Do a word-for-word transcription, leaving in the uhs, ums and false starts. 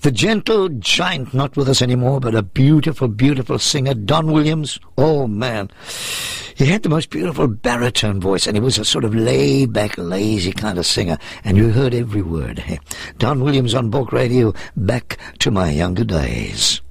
The gentle giant, not with us anymore, but a beautiful, beautiful singer, Don Williams. Oh, man. He had the most beautiful baritone voice, and he was a sort of laid-back, lazy kind of singer, and you heard every word. Don Williams on Bulk Radio, Back to My Younger Days.